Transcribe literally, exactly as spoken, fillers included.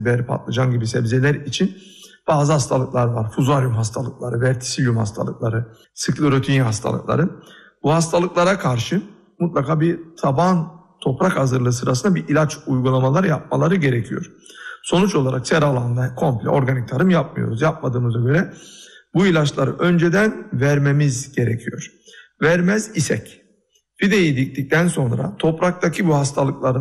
biber, patlıcan gibi sebzeler için bazı hastalıklar var. Fuzaryum hastalıkları, vertisilyum hastalıkları, sklerotinya hastalıkları. Bu hastalıklara karşı mutlaka bir taban toprak hazırlığı sırasında bir ilaç uygulamaları yapmaları gerekiyor. Sonuç olarak sera alanında komple organik tarım yapmıyoruz. Yapmadığımıza göre bu ilaçları önceden vermemiz gerekiyor. Vermez isek fideyi diktikten sonra topraktaki bu hastalıkların